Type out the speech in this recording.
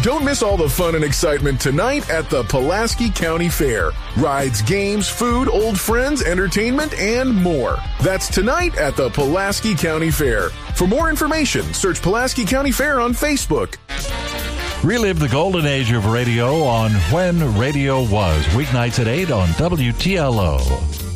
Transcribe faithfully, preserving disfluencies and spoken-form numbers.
Don't miss all the fun and excitement tonight at the Pulaski County Fair. Rides, games, food, old friends, entertainment, and more. That's tonight at the Pulaski County Fair. For more information, search Pulaski County Fair on Facebook. Relive the golden age of radio on When Radio Was, weeknights at eight on W T L O.